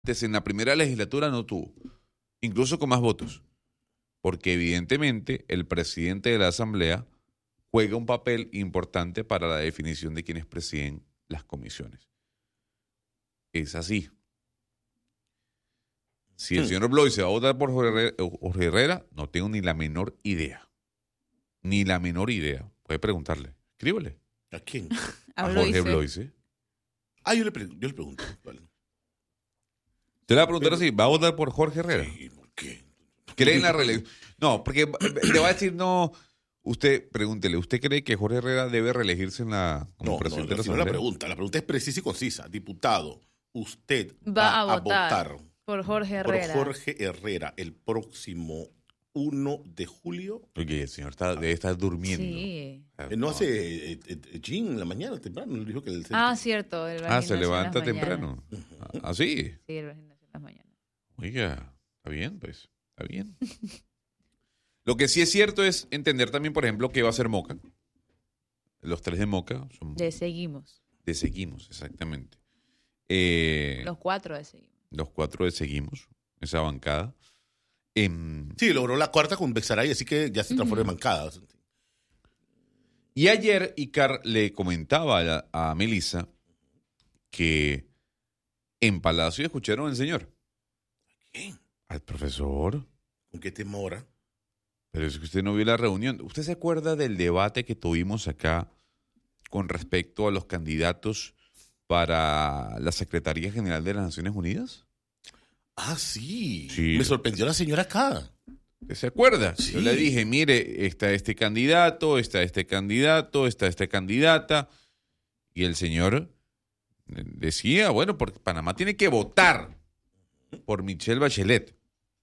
en la primera legislatura no tuvo, incluso con más votos, porque evidentemente el presidente de la Asamblea juega un papel importante para la definición de quienes presiden las comisiones. Es así. Si el señor Blois se va a votar por Jorge Herrera, no tengo ni la menor idea. Ni la menor idea. Puede preguntarle. Escríbele. ¿A quién? A Jorge Blois. Yo le pregunto. Vale. Te le va a preguntar así, ¿va a votar por Jorge Herrera? Sí, ¿por qué? ¿Cree en la reelección? No, porque le va a decir no. Usted, pregúntele, ¿usted cree que Jorge Herrera debe reelegirse como presidente de la Asamblea? La pregunta es precisa y concisa. Diputado, usted va a votar por Jorge Herrera. Por Jorge Herrera el próximo 1 de julio. Oye, el señor debe estar durmiendo. Sí. No hace gym en la mañana temprano. Él dijo que cierto. Se levanta temprano. ¿Ah, sí? Sí, el gimnasio en las mañanas. Oiga, está bien, pues. Está bien. Lo que sí es cierto es entender también, por ejemplo, que va a ser Moca. Los tres de Moca son... De Seguimos. De Seguimos, exactamente. Los 4 de Seguimos. Los 4 de Seguimos, esa bancada. Sí, logró la cuarta con Bexaray, así que ya se transformó en bancada. Y ayer Icar le comentaba a Melissa que en Palacio escucharon al señor. ¿A quién? Al profesor. ¿Con qué temora? Pero es que usted no vio la reunión. ¿Usted se acuerda del debate que tuvimos acá con respecto a los candidatos para la Secretaría General de las Naciones Unidas? Ah, sí. Sí. Me sorprendió la señora acá. ¿Usted se acuerda? Sí. Yo le dije, mire, está este candidato, está este candidato, está esta candidata. Y el señor decía, bueno, porque Panamá tiene que votar por Michelle Bachelet.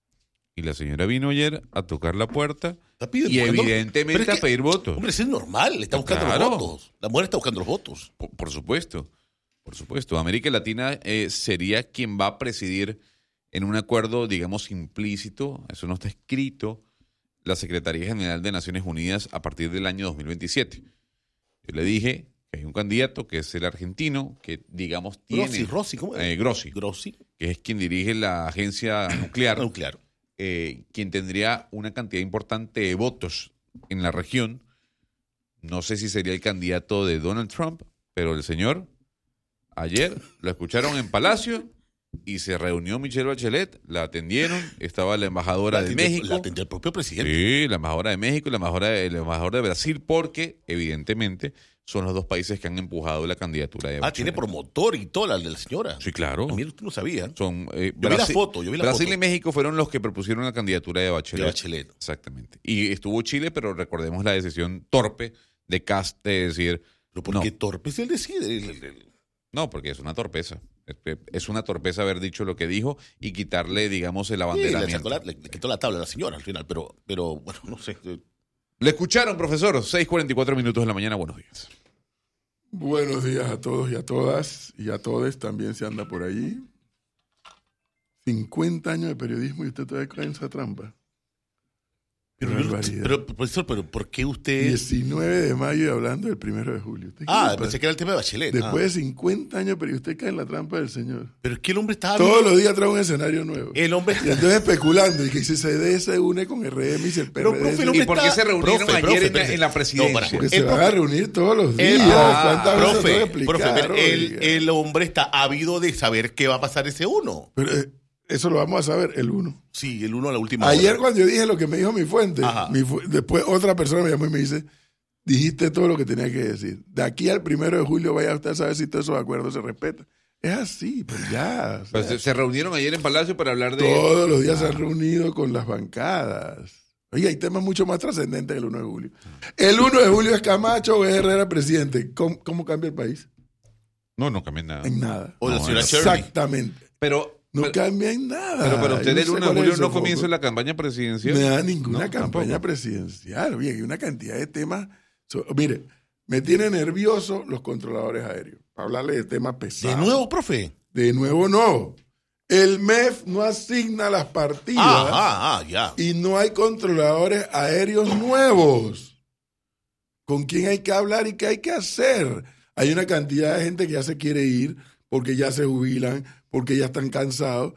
Y la señora vino ayer a tocar la puerta y evidentemente a pedir votos. Hombre, eso es normal, está buscando los votos. La mujer está buscando los votos. Por supuesto, por supuesto. América Latina sería quien va a presidir en un acuerdo, digamos, implícito, eso no está escrito, la Secretaría General de Naciones Unidas a partir del año 2027. Yo le dije que hay un candidato que es el argentino, que digamos tiene... Grossi, ¿cómo es? Grossi, que es quien dirige la agencia nuclear. Quien tendría una cantidad importante de votos en la región. No sé si sería el candidato de Donald Trump, pero el señor, ayer lo escucharon en Palacio y se reunió Michelle Bachelet, la atendieron, estaba la embajadora de México. La atendió el propio presidente. Sí, la embajadora de México y la embajadora de Brasil, porque evidentemente son los dos países que han empujado la candidatura de Bachelet. Tiene promotor y todo, la de la señora. Sí, claro. Mira, usted no sabía. Yo vi la foto. Brasil y México fueron los que propusieron la candidatura de Bachelet. De Bachelet. Exactamente. Y estuvo Chile, pero recordemos la decisión torpe de Kast de decir... ¿Pero por qué torpe si él decide? No, porque es una torpeza. Es una torpeza haber dicho lo que dijo y quitarle, digamos, el abanderamiento. Le quitó la tabla a la señora al final, pero bueno, no sé. ¿Le escucharon, profesor? 6:44 minutos de la mañana. Buenos días. Buenos días a todos y a todas y a todes, también se anda por allí. 50 años de periodismo y usted todavía cae en esa trampa. Pero, profesor, ¿por qué usted...? 19 de mayo y hablando del 1 de julio. Pensé que era el tema de Bachelet. Después de 50 años, pero usted cae en la trampa del señor. Pero es que el hombre estaba... Todos los días trae un escenario nuevo. El hombre... Y entonces especulando, y que si CD se une con RM y si el PRD... Pero, ¿y por qué se reunieron ayer en la presidencia? Porque se van a reunir todos los días. ¿Cuántas veces tengo que explicar? El hombre está ávido de saber qué va a pasar ese 1. Pero eso lo vamos a saber el 1. Sí, el 1 a la última Ayer hora. cuando yo dije lo que me dijo mi fuente, después otra persona me llamó y me dice, dijiste todo lo que tenía que decir. De aquí al 1 de julio vaya usted a saber si todos esos acuerdos se respetan. Es así, pues ya. O sea, se reunieron ayer en Palacio para hablar de... Todos los días se han reunido con las bancadas. Oye, hay temas mucho más trascendentes que el 1 de julio. El 1 de julio es Camacho o es Herrera presidente. ¿Cómo cambia el país? No cambia nada. En nada. O la señora Shirley. Exactamente. No cambia en nada. Pero usted el 1 de julio no comienza la campaña presidencial. No da ninguna campaña presidencial. Oye, hay una cantidad de temas. Mire, me tiene nervioso los controladores aéreos. Para hablarle de temas pesados. ¿De nuevo, profe? De nuevo no. El MEF no asigna las partidas. Ya. Y no hay controladores aéreos nuevos. ¿Con quién hay que hablar y qué hay que hacer? Hay una cantidad de gente que ya se quiere ir porque ya se jubilan, porque ya están cansados